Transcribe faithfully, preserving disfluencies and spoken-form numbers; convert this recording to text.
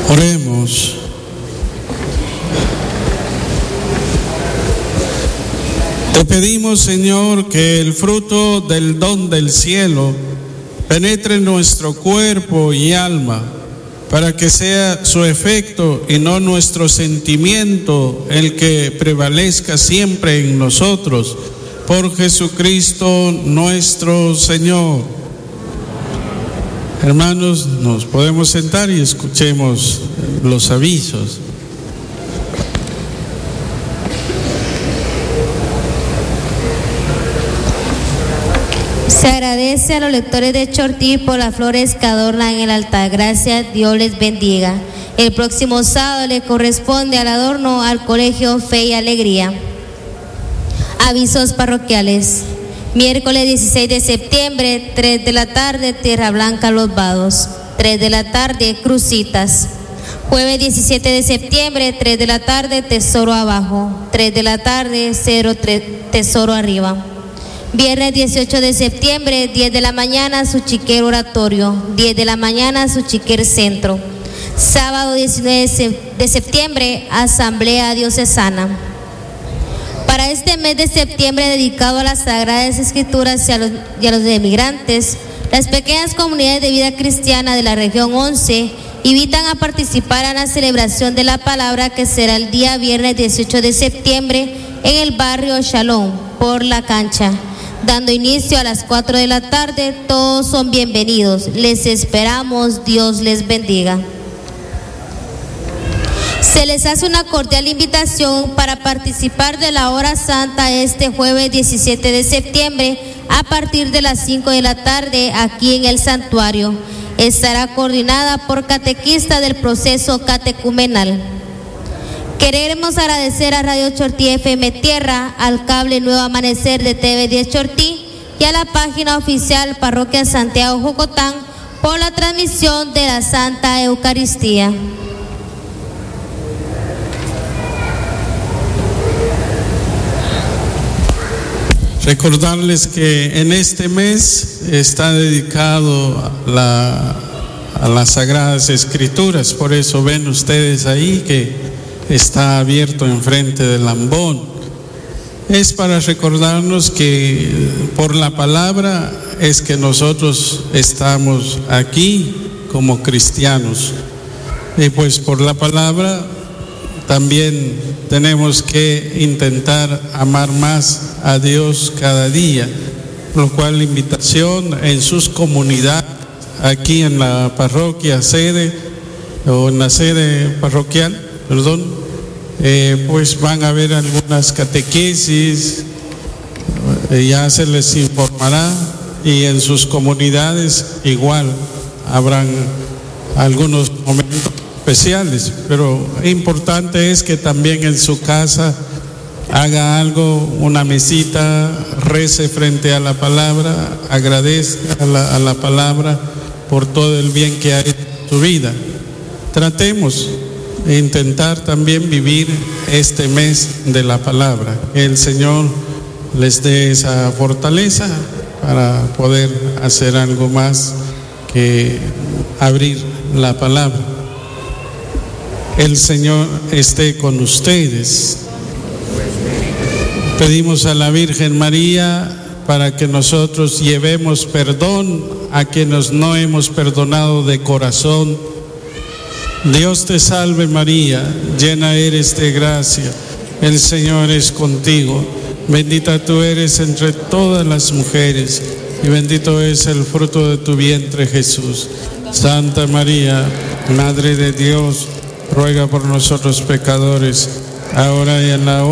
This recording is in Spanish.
Oremos. Te pedimos, Señor, que el fruto del don del cielo penetre en nuestro cuerpo y alma, para que sea su efecto y no nuestro sentimiento el que prevalezca siempre en nosotros. Por Jesucristo nuestro Señor. Hermanos, nos podemos sentar y escuchemos los avisos. Se agradece a los lectores de Chortí por las flores que adornan el altar. Gracias, Dios les bendiga. El próximo sábado le corresponde al adorno al Colegio Fe y Alegría. Avisos parroquiales. Miércoles dieciséis de septiembre, tres de la tarde, Tierra Blanca, Los Vados. tres de la tarde, Crucitas. Jueves diecisiete de septiembre, tres de la tarde, Tesoro Abajo. tres de la tarde, Cero Tesoro Arriba. Viernes dieciocho de septiembre, diez de la mañana, Suchiquer Oratorio. diez de la mañana, Suchiquer Centro. Sábado diecinueve de septiembre, Asamblea Diocesana. Para este mes de septiembre dedicado a las Sagradas Escrituras y a los, y a los emigrantes, las pequeñas comunidades de vida cristiana de la región once invitan a participar en la celebración de la palabra que será el día viernes dieciocho de septiembre en el barrio Shalom, por la cancha. Dando inicio a las cuatro de la tarde, todos son bienvenidos. Les esperamos, Dios les bendiga. Se les hace una cordial invitación para participar de la hora santa este jueves diecisiete de septiembre a partir de las cinco de la tarde aquí en el santuario. Estará coordinada por catequistas del proceso catecumenal. Queremos agradecer a Radio Chortí F M Tierra, al cable Nuevo Amanecer de T V diez Chortí y a la página oficial Parroquia Santiago Jocotán por la transmisión de la Santa Eucaristía. Recordarles que en este mes está dedicado a, la, a las Sagradas Escrituras, por eso ven ustedes ahí que está abierto enfrente del ambón. Es para recordarnos que por la palabra es que nosotros estamos aquí como cristianos, y pues por la palabra también tenemos que intentar amar más a Dios cada día, por lo cual la invitación en sus comunidades, aquí en la parroquia sede o en la sede parroquial, perdón, eh, pues van a haber algunas catequesis, eh, ya se les informará, y en sus comunidades igual habrán algunos momentos especiales, pero importante es que también en su casa haga algo, una mesita, rece frente a la palabra, agradezca a la, a la palabra por todo el bien que ha hecho en su vida. Tratemos de intentar también vivir este mes de la palabra, que el Señor les dé esa fortaleza para poder hacer algo más que abrir la palabra. El Señor esté con ustedes. Pedimos a la Virgen María para que nosotros llevemos perdón a quienes no hemos perdonado de corazón. Dios te salve María, llena eres de gracia, el Señor es contigo. Bendita tú eres entre todas las mujeres y bendito es el fruto de tu vientre Jesús. Santa María, Madre de Dios, ruega por nosotros pecadores, ahora y en la hora